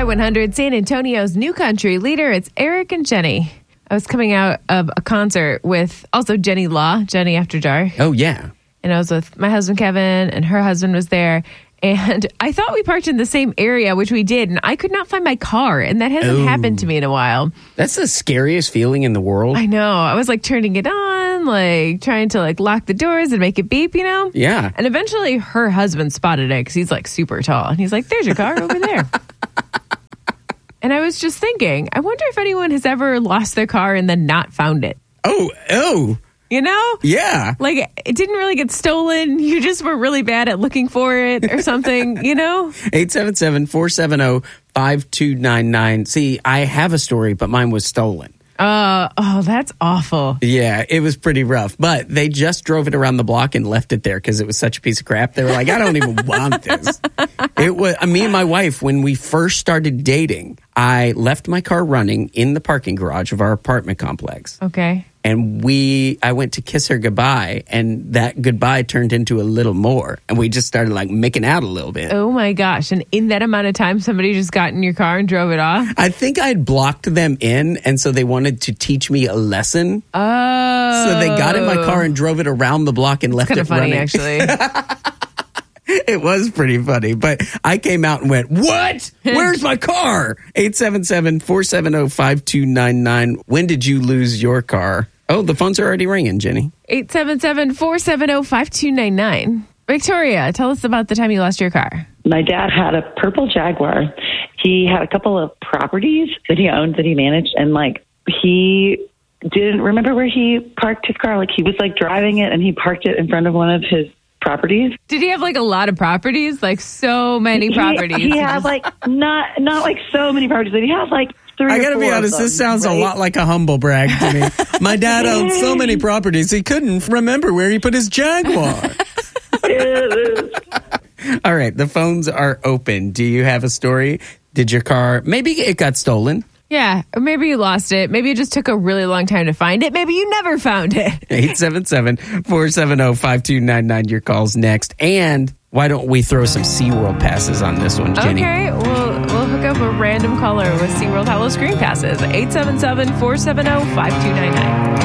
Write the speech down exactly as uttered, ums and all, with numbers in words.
Y one hundred, San Antonio's new country leader. It's Eric and Jenny. I was coming out of a concert with also Jenny Law, Jenny After Dark. Oh, yeah. And I was with my husband, Kevin, and her husband was there. And I thought we parked in the same area, which we did, and I could not find my car. And that hasn't Oh. happened to me in a while. That's the scariest feeling in the world. I know. I was like turning it on, like trying to like lock the doors and make it beep, you know? Yeah. And eventually her husband spotted it because he's like super tall. And he's like, there's your car over there. And I was just thinking, I wonder if anyone has ever lost their car and then not found it. Oh, oh. You know? Yeah. Like, it didn't really get stolen. You just were really bad at looking for it or something, you know? eight seven seven, four seven zero, five two nine nine. See, I have a story, but mine was stolen. Uh, oh, that's awful. Yeah, it was pretty rough. But they just drove it around the block and left it there because it was such a piece of crap. They were like, I don't even want this. It was me and my wife, when we first started dating, I left my car running in the parking garage of our apartment complex. Okay. And we, I went to kiss her goodbye, and that goodbye turned into a little more. And we just started like making out a little bit. Oh my gosh. And in that amount of time, somebody just got in your car and drove it off? I think I had blocked them in, and so they wanted to teach me a lesson. Oh. So they got in my car and drove it around the block and left Kind it of funny, running. actually. It was pretty funny, but I came out and went, what? Where's my car? eight seven seven, four seven zero, five two nine nine. When did you lose your car? Oh, the phones are already ringing, Jenny. eight seven seven, four seven zero, five two nine nine. Victoria, tell us about the time you lost your car. My dad had a purple Jaguar. He had a couple of properties that he owned that he managed, and like he didn't remember where he parked his car. Like he was like driving it, and he parked it in front of one of his properties. Did he have like a lot of properties? Like so many He- properties? He, had like not not like so many properties, but he had like three. I or gotta be four of honest, them, this sounds right? a lot like a humble brag to me. My dad owned so many properties, he couldn't remember where he put his Jaguar. All right, the phones are open. Do you have a story? Did your car, maybe it got stolen? Yeah, or maybe you lost it. Maybe it just took a really long time to find it. Maybe you never found it. eight seven seven, four seven zero, five two nine nine. Your call's next. And why don't we throw some SeaWorld passes on this one, Jenny? Okay, we'll, we'll hook up a random caller with SeaWorld Hollow Screen Passes. eight seven seven, four seven zero, five two nine nine.